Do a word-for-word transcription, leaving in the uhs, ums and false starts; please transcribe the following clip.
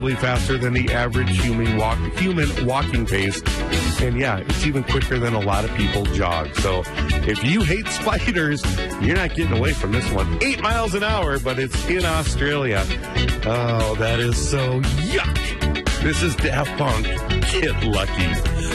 faster than the average human walk human walking pace. And yeah, it's even quicker than a lot of people jog. So if you hate spiders, you're not getting away from this one. Eight miles an hour, but it's in Australia. Oh, that is so yuck. This is Daft Punk. Get lucky.